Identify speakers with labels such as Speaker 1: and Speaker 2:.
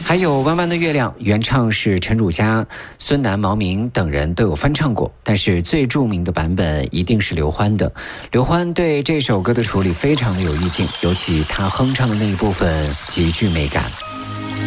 Speaker 1: 还有《弯弯的月亮》，原唱是陈汝佳、孙楠、毛明等人都有翻唱过，但是最著名的版本一定是刘欢的。刘欢对这首歌的处理非常的有意境，尤其他哼唱的那一部分极具美感。